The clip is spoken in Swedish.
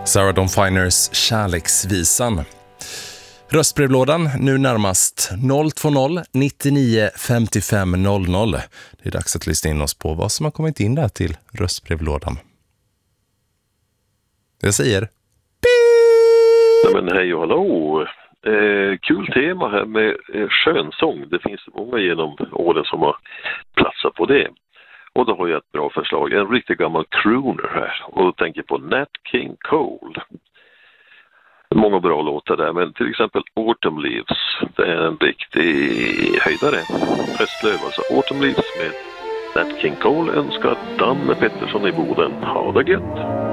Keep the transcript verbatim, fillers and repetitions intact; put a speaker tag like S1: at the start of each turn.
S1: Sarah Dawn Finers Kärleksvisan. Röstbrevlådan nu närmast noll två noll nittionio femtiofem noll noll. Det är dags att lyssna in oss på vad som har kommit in där till röstbrevlådan. Jag säger
S2: Nej, men hej och hallå. Eh, kul tema här med eh, skönsång. Det finns många genom åren som har platsat på det. Och då har jag ett bra förslag. En riktigt gammal crooner här. Och då tänker jag på Nat King Cole. Många bra låtar där. Men till exempel Autumn Leaves. Det är en riktig höjdare. Höstlöv, alltså Autumn Leaves med Nat King Cole önskar Danne Pettersson i Boden. Ha det gött!